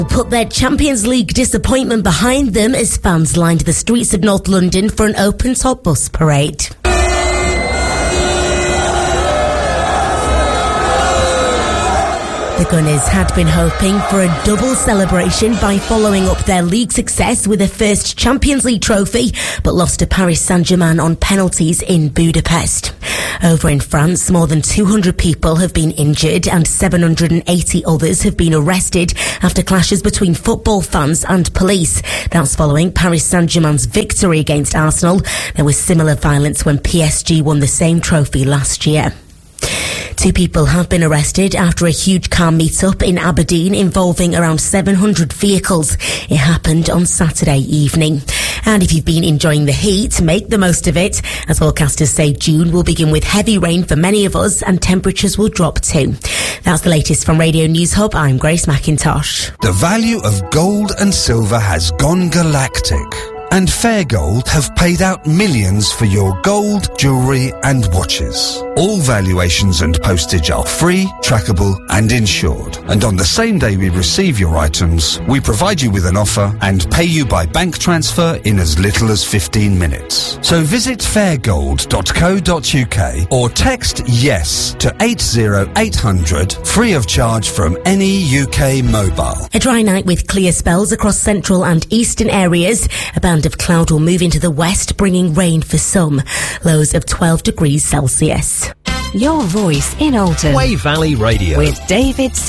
Put their Champions League disappointment behind them as fans lined the streets of North London for an open-top bus parade. The Gunners had been hoping for a double celebration by following up their league success with a first Champions League trophy, but lost to Paris Saint-Germain on penalties in Budapest. Over in France, more than 200 people have been injured and 780 others have been arrested after clashes between football fans and police. That's following Paris Saint-Germain's victory against Arsenal. There was similar violence when PSG won the same trophy last year. 2 people have been arrested after a huge car meet-up in Aberdeen involving around 700 vehicles. It happened on Saturday evening. And if you've been enjoying the heat, make the most of it. As forecasters say, June will begin with heavy rain for many of us and temperatures will drop too. That's the latest from Radio News Hub. I'm Grace McIntosh. The value of gold and silver has gone galactic. And Fair Gold have paid out millions for your gold, jewellery and watches. All valuations and postage are free, trackable and insured. And on the same day we receive your items, we provide you with an offer and pay you by bank transfer in as little as 15 minutes. So visit fairgold.co.uk or text YES to 80800 free of charge from any UK mobile. A dry night with clear spells across central and eastern areas. A band of cloud will move into the west, bringing rain for some. Lows of 12 degrees Celsius. Your voice in Alton. Way Valley Radio. With David